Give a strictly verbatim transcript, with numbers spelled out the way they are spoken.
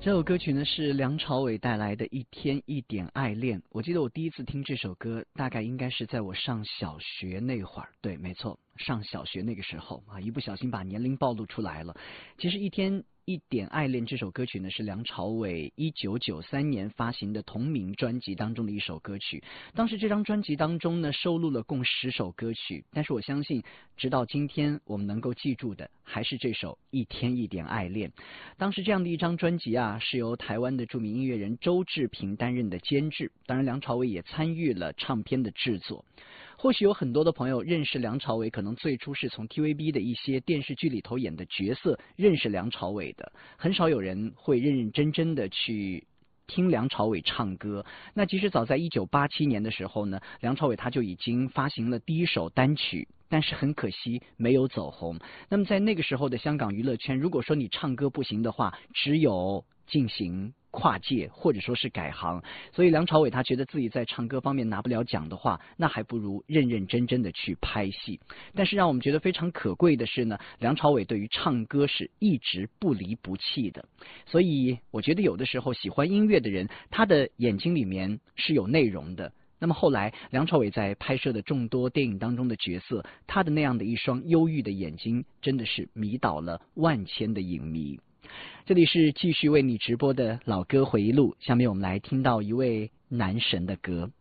这首歌曲呢是梁朝伟带来的《一天一点爱恋》。我记得我第一次听这首歌，大概应该是在我上小学那会儿。对，没错，上小学那个时候啊，一不小心把年龄暴露出来了。其实《一天一点爱恋》这首歌曲呢，是梁朝伟一九九三年发行的同名专辑当中的一首歌曲。当时这张专辑当中呢，收录了共十首歌曲，但是我相信，直到今天我们能够记住的，还是这首《一天一点爱恋》。当时这样的一张专辑啊，是由台湾的著名音乐人周志平担任的监制，当然梁朝伟也参与了唱片的制作。或许有很多的朋友认识梁朝伟，可能最初是从 T V B 的一些电视剧里头演的角色认识梁朝伟的，很少有人会认认真真的去听梁朝伟唱歌。那其实早在一九八七年的时候呢，梁朝伟他就已经发行了第一首单曲，但是很可惜没有走红。那么在那个时候的香港娱乐圈，如果说你唱歌不行的话，只有进行跨界或者说是改行。所以梁朝伟他觉得自己在唱歌方面拿不了奖的话，那还不如认认真真的去拍戏。但是让我们觉得非常可贵的是呢，梁朝伟对于唱歌是一直不离不弃的。所以我觉得有的时候喜欢音乐的人，他的眼睛里面是有内容的。那么后来梁朝伟在拍摄的众多电影当中的角色，他的那样的一双忧郁的眼睛，真的是迷倒了万千的影迷。这里是继续为你直播的老歌回忆录，下面我们来听到一位男神的歌。